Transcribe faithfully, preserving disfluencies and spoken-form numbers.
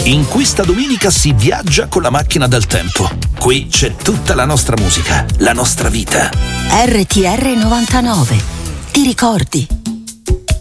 In questa domenica si viaggia con la macchina del tempo. Qui c'è tutta la nostra musica, la nostra vita. R T R novantanove. Ti ricordi?